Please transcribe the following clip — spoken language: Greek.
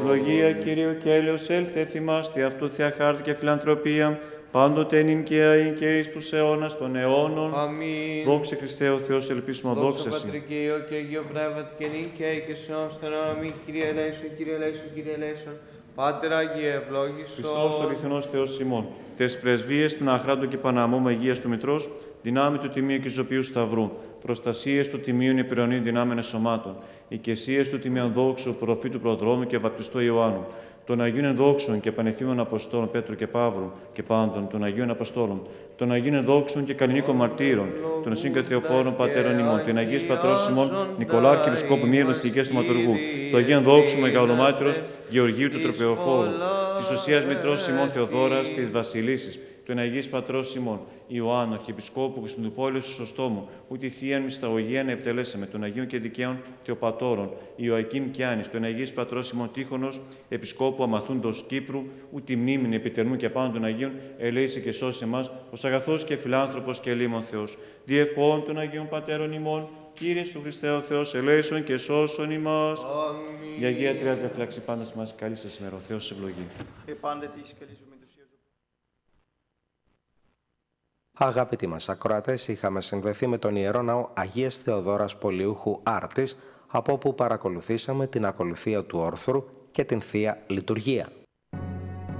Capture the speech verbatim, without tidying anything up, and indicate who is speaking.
Speaker 1: Ευλογία Κυρίου και έλεος έλθε εφημάστη αυτού Θεία χάρτη και φιλανθρωπία, πάντοτε νυν και αΐ και εις τους αιώνας των αιώνων.
Speaker 2: Αμήν.
Speaker 1: Δόξα Χριστέ ο Θεός, ελπίσουμε δόξα
Speaker 2: Δόξα
Speaker 1: Συ.
Speaker 2: Πατρί και Υιό και Αγίο Πνεύματι και νυν και αεί και σε αιώνας των αιώνων. Αμήν. Κύριε ελέησον, Κύριε ελέησον, Κύριε ελέησον. Πάτερ Άγιε, ευλόγησον.
Speaker 1: Χριστός ο αληθινός Θεός ημών, τες πρεσβείες του Αχράντου και Παναμόμου Αγίας του Μητρός, δυνάμει του Τιμίου και Ζωπίου Σταυρού, προστασίες του Τιμίων Υπηρεωνίων δυνάμενε σωμάτων, οικεσίες του Τιμίων Δόξου, προφήτου Προδρόμου και Βαπτιστού Ιωάννου, των Αγίων Ενδόξων και Πανεφήμων Αποστόλων Πέτρου και Παύλου και πάντων των Αγίων Αποστόλων, των Αγίων Ενδόξων και Κανονίκων Μαρτύρων, των Συγκατριοφόρων Πατέρων ημών, την Αγίας Πατρός ημών Νικολάκη και Επισκόπου Μύρνος και Υγείας Θεματουργού, του Αγίου Ενδόξου Μεγαλομάτυρος Γεωργίου του Τροπεοφόρου, της Οσίας Μητρός ημών Θεοδόρας της Βασιλίσης, του Αγίας Πατρός ημών Ιωάννου Αρχιεπισκόπου και στον Πόλιο Σωστόμου, ούτε θείαν μυσταγωγίαν επιτελέσαμε των Αγίων και Δικαίων Θεοπατώρων, Ιωακήμ και Άνης, τον Αγίας Πατρός ημών Τύχωνος, Επισκόπου Αμαθούντος Κύπρου, ούτε μνήμην επιτερμού και πάνω των Αγίων, ελέησε και σώσε εμάς, ως αγαθός και φιλάνθρωπος και λίμων Θεός. Διευχών των Αγίων Πατέρων ημών, Κύριε σου Χριστέ ο Θεός, ελέησον και σώσον ημάς.
Speaker 2: Αμήν.
Speaker 1: Η Αγία Τρία διαφυλάξει πάντα μας, καλή σας ημέρα, ο Θεός σε ευλογεί.
Speaker 3: Αγαπητοί μας ακροατές, είχαμε συνδεθεί με τον Ιερό Ναό Αγίας Θεοδόρας Πολιούχου Άρτης, από όπου παρακολουθήσαμε την ακολουθία του όρθρου και την Θεία Λειτουργία.